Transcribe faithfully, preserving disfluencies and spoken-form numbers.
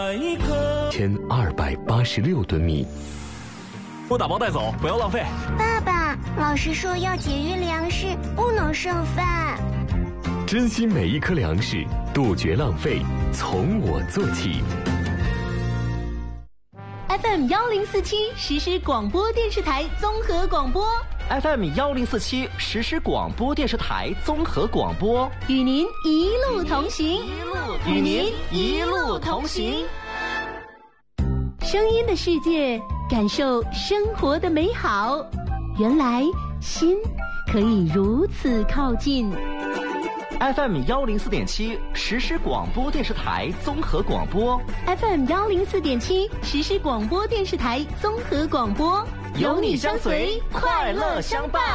千二百八十六吨米。 我打包带走，不要浪费。 爸爸，老师说要节约粮食，不能剩饭。 珍惜每一颗粮食，杜绝浪费，从我做起。 F M 幺零四七实时广播电视台综合广播 ，F M 幺零四七实时广播电视台综合广播， 与您一路同行， 与您一路同行。 声音的世界，感受生活的美好。原来心可以如此靠近。 F M 幺零四点七实时广播电视台综合广播 ，F M 幺零四点七实时广播电视台综合广播， 有你相随，快乐相伴。